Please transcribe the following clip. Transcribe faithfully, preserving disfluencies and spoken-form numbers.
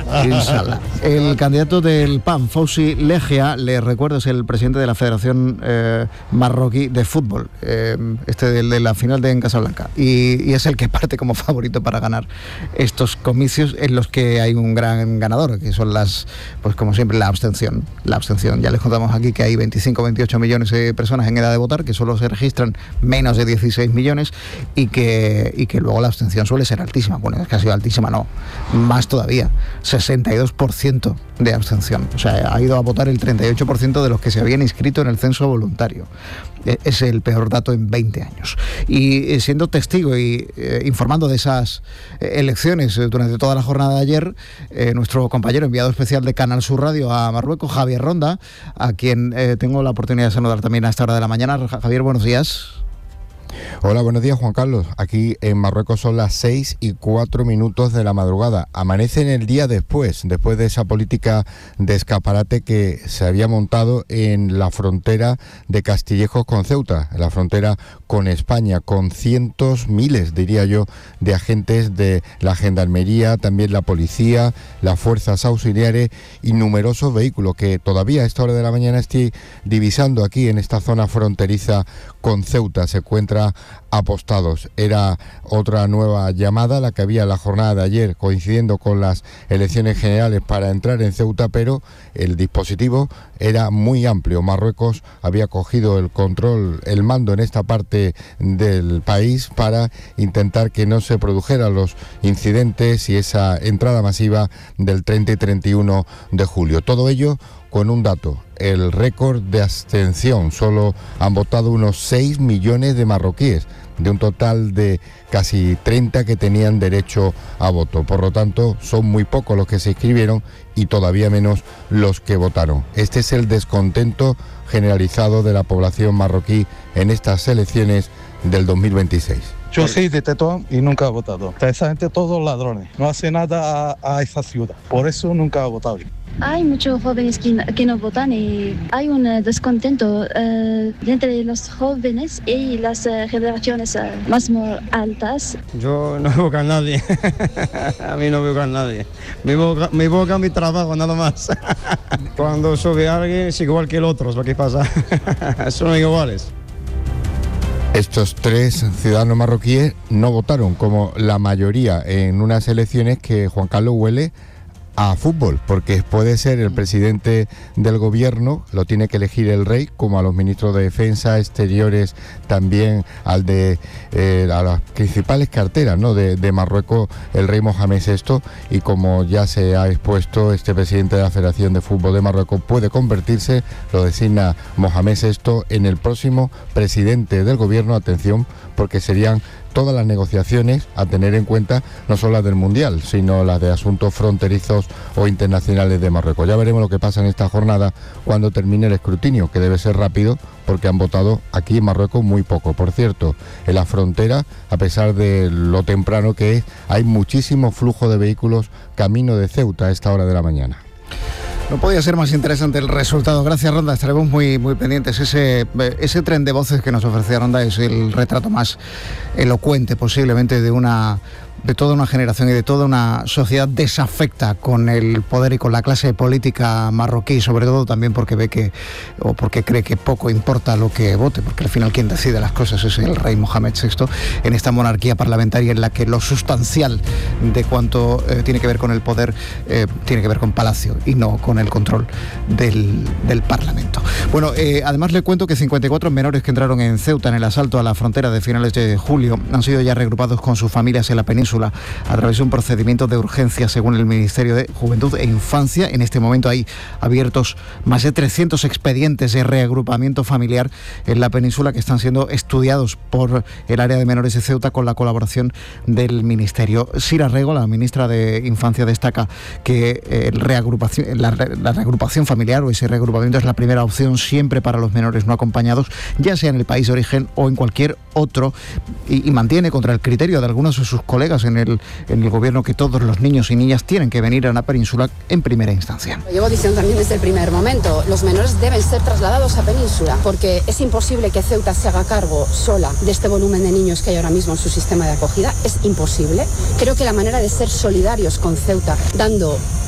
Inshallah. El candidato del P A M, Fawzi Legia, le recuerdo, es el presidente de la Federación eh, Marroquí de Fútbol, eh, este de, de la final de en Casablanca, y, y es el que parte como favorito para ganar estos comicios en los que hay un gran ganador, que son las, pues como siempre, la abstención. La abstención. Ya les contamos aquí que hay veinticinco, veintiocho millones de personas en edad de votar, que solo se registran menos de dieciséis millones y que, y que luego la abstención suele ser altísima. Bueno, es que ha sido altísima, no, más todavía, sesenta y dos por ciento de abstención. O sea, ha ido a votar el treinta y ocho por ciento de los que se habían inscrito en el censo voluntario. Es el peor dato en veinte años. Y siendo testigo y eh, informando de esas eh, elecciones eh, durante toda la jornada de ayer, eh, nuestro compañero enviado especial de Canal Sur Radio a Marruecos, Javier Ronda, a quien eh, tengo la oportunidad de saludar también a esta hora de la mañana. Javier, buenos días. Hola, buenos días, Juan Carlos. Aquí en Marruecos son las seis y cuatro minutos de la madrugada. Amanece en el día después, después de esa política de escaparate que se había montado en la frontera de Castillejos con Ceuta, en la frontera con España, con cientos, miles, diría yo, de agentes de la gendarmería, también la policía, las fuerzas auxiliares y numerosos vehículos que todavía a esta hora de la mañana estoy divisando aquí en esta zona fronteriza con Ceuta. Se encuentra apostados. Era otra nueva llamada la que había en la jornada de ayer, coincidiendo con las elecciones generales para entrar en Ceuta, pero el dispositivo era muy amplio. Marruecos había cogido el control, el mando en esta parte del país para intentar que no se produjeran los incidentes y esa entrada masiva del treinta y treinta y uno de julio. Todo ello con un dato, el récord de abstención. Solo han votado unos seis millones de marroquíes, de un total de casi treinta que tenían derecho a voto. Por lo tanto, son muy pocos los que se inscribieron y todavía menos los que votaron. Este es el descontento generalizado de la población marroquí en estas elecciones del dos mil veintiséis. Yo soy de Tetuán y nunca he votado. Esa gente todos ladrones, no hace nada a, a esa ciudad, por eso nunca he votado. Hay muchos jóvenes que, que no votan y hay un uh, descontento uh, entre los jóvenes y las uh, generaciones uh, más altas. Yo no voy a nadie, a mí no voy a nadie. Me voy, me voy a mi trabajo, nada más. Cuando sube alguien es igual que el otro, es lo que pasa. Son iguales. Estos tres ciudadanos marroquíes no votaron, como la mayoría, en unas elecciones que Juan Carlos huele a fútbol, porque puede ser el presidente del gobierno, lo tiene que elegir el rey, como a los ministros de defensa, exteriores, también al de eh, a las principales carteras, ¿no?, de, de Marruecos, el rey Mohamed sexto, y como ya se ha expuesto, este presidente de la Federación de Fútbol de Marruecos puede convertirse, lo designa Mohamed sexto, en el próximo presidente del gobierno. Atención, porque serían todas las negociaciones a tener en cuenta, no solo las del Mundial, sino las de asuntos fronterizos o internacionales de Marruecos. Ya veremos lo que pasa en esta jornada cuando termine el escrutinio, que debe ser rápido porque han votado aquí en Marruecos muy poco. Por cierto, en la frontera, a pesar de lo temprano que es, hay muchísimo flujo de vehículos camino de Ceuta a esta hora de la mañana. No podía ser más interesante el resultado. Gracias, Ronda. Estaremos muy, muy pendientes. Ese, ese tren de voces que nos ofrecía Ronda es el retrato más elocuente posiblemente de una de toda una generación y de toda una sociedad desafecta con el poder y con la clase política marroquí, sobre todo también porque ve que, o porque cree que poco importa lo que vote, porque al final quien decide las cosas es el rey Mohamed sexto, en esta monarquía parlamentaria en la que lo sustancial de cuanto eh, tiene que ver con el poder eh, tiene que ver con Palacio y no con el control del, del Parlamento. Bueno, eh, además le cuento que cincuenta y cuatro menores que entraron en Ceuta en el asalto a la frontera de finales de julio han sido ya reagrupados con sus familias en la península a través de un procedimiento de urgencia según el Ministerio de Juventud e Infancia. En este momento hay abiertos más de trescientos expedientes de reagrupamiento familiar en la península que están siendo estudiados por el área de menores de Ceuta con la colaboración del Ministerio. Sira Rego, la ministra de Infancia, destaca que el reagrupación, la, la reagrupación familiar o ese reagrupamiento es la primera opción siempre para los menores no acompañados, ya sea en el país de origen o en cualquier otro, y, y mantiene contra el criterio de algunos de sus colegas en el, en el gobierno que todos los niños y niñas tienen que venir a la península en primera instancia. Lo llevo diciendo también desde el primer momento, los menores deben ser trasladados a península porque es imposible que Ceuta se haga cargo sola de este volumen de niños que hay ahora mismo en su sistema de acogida, es imposible. Creo que la manera de ser solidarios con Ceuta, dando